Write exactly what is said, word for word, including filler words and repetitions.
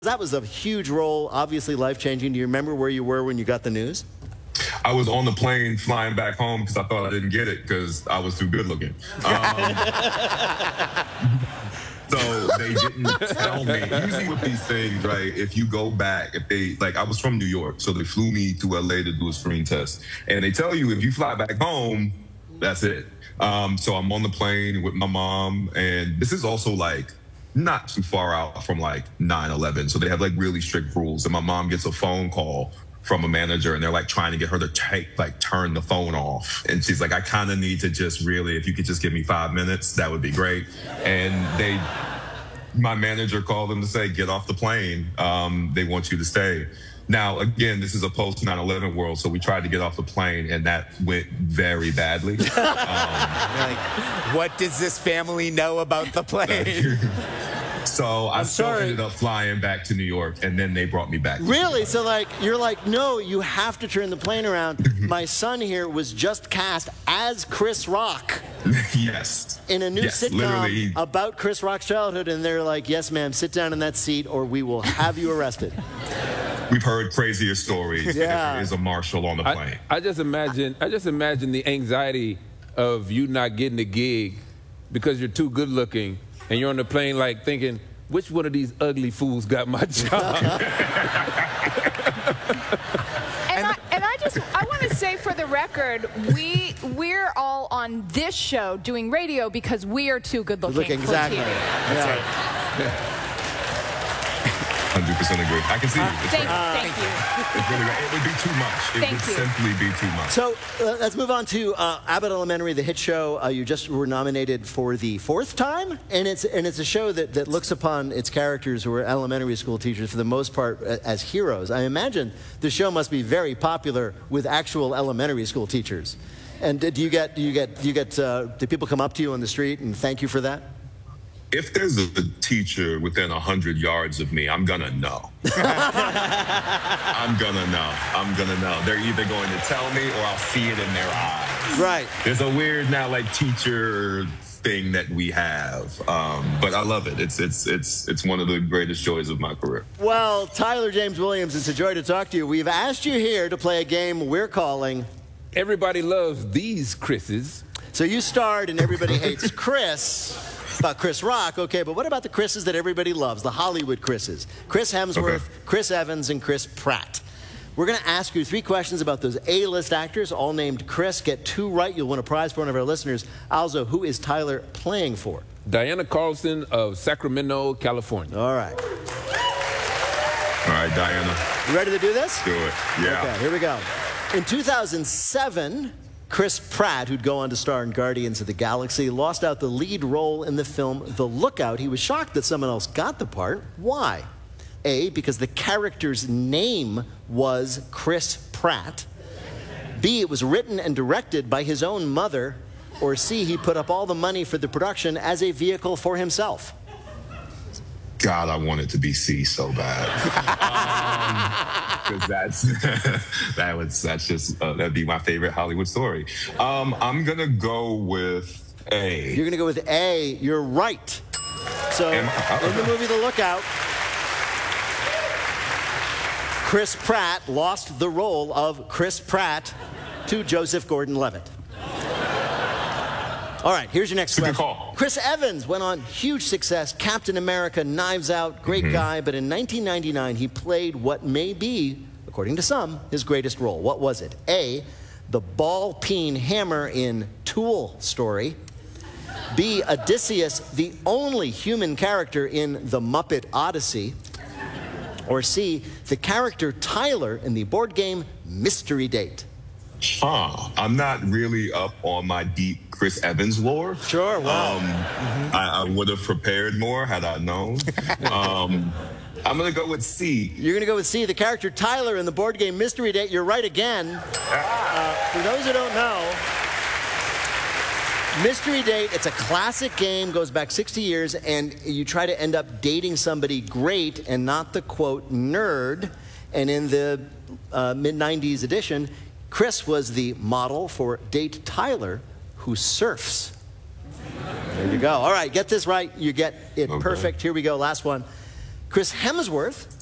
That was a huge role, obviously life-changing. Do you remember where you were when you got the news? I was on the plane flying back home because I thought I didn't get it because I was too good looking. Um, so they didn't tell me. Usually with these things, right, if you go back, if they, like I was from New York, so they flew me to L A to do a screen test. And they tell you if you fly back home, that's it. Um, so I'm on the plane with my mom, and this is also like, not too far out from like nine eleven. So they have like really strict rules. And my mom gets a phone call from a manager and they're like trying to get her to take, like turn the phone off. And she's like, I kind of need to just really, if you could just give me five minutes, that would be great. And they, my manager called them to say, get off the plane. Um, they want you to stay. Now, again, this is a post nine eleven world, so we tried to get off the plane, and that went very badly. um, like, what does this family know about the plane? So I I'm still sorry. ended up flying back to New York, and then they brought me back. Really? So, like, you're like, no, you have to turn the plane around. My son here was just cast as Chris Rock. Yes. In a new yes, sitcom literally. about Chris Rock's childhood, and they're like, yes, ma'am, sit down in that seat, or we will have you arrested. We've heard crazier stories. Yeah. There is a marshal on the plane. I, I just imagine, I just imagine the anxiety of you not getting a gig because you're too good looking, and you're on the plane like thinking, which one of these ugly fools got my job? And I, and I just, I want to say for the record, we, we're all on this show doing radio because we are too good looking Looking, for exactly. T V. Yeah. one hundred percent agree. I can see you. It's Thank, right. thank you. It's really right. It would be too much. It Thank would you. simply be too much. So uh, let's move on to uh, Abbott Elementary, the hit show. Uh, you just were nominated for the fourth time, and it's and it's a show that, that looks upon its characters who are elementary school teachers for the most part uh, as heroes. I imagine the show must be very popular with actual elementary school teachers. And do you get do you get do you get uh, do people come up to you on the street and thank you for that? If there's a teacher within one hundred yards of me, I'm going to know. I'm going to know. I'm going to know. They're either going to tell me or I'll see it in their eyes. Right. There's a weird now, like, teacher thing that we have. Um, but I love it. It's, it's, it's, it's one of the greatest joys of my career. Well, Tyler James Williams, it's a joy to talk to you. We've asked you here to play a game we're calling Everybody loves these Chris's. So you starred in Everybody Hates Chris, about Chris Rock, okay, but what about the Chris's that everybody loves, the Hollywood Chris's? Chris Hemsworth, Okay. Chris Evans, and Chris Pratt. We're going to ask you three questions about those A-list actors, all named Chris. Get two right, you'll win a prize for one of our listeners. Also, who is Tyler playing for? Diana Carlson of Sacramento, California. All right. All right, Diana, You ready to do this? do it. Yeah. Okay, here we go. In two thousand seven, Chris Pratt, who'd go on to star in Guardians of the Galaxy, lost out the lead role in the film The Lookout. He was shocked that someone else got the part. Why? A, because the character's name was Chris Pratt. B, it was written and directed by his own mother. Or C, he put up all the money for the production as a vehicle for himself. God, I want it to be C so bad. Because um, that's that was that's just uh, that'd be my favorite Hollywood story. Um, I'm gonna go with A. You're going to go with A. You're right. So Am I- in the movie The Lookout, Chris Pratt lost the role of Chris Pratt to Joseph Gordon-Levitt. All right, here's your next Good question. call. Chris Evans went on huge success, Captain America, Knives Out, great Mm-hmm. guy, but in nineteen ninety-nine he played what may be, according to some, his greatest role. What was it? A, the ball-peen hammer in Tool Story. B, Odysseus, the only human character in The Muppet Odyssey. Or C, the character Tyler in the board game Mystery Date. Huh. I'm not really up on my deep Chris Evans lore. Sure, wow. Um, I, I would have prepared more had I known. um, I'm gonna go with C. You're going to go with C, the character Tyler in the board game Mystery Date. You're right again. Uh, for those who don't know, Mystery Date, it's a classic game, goes back sixty years, and you try to end up dating somebody great and not the, quote, nerd. And in the uh, mid nineties edition, Chris was the model for Date Tyler, who surfs. There you go. All right, get this right. You get it Okay. perfect. Here we go. Last one. Chris Hemsworth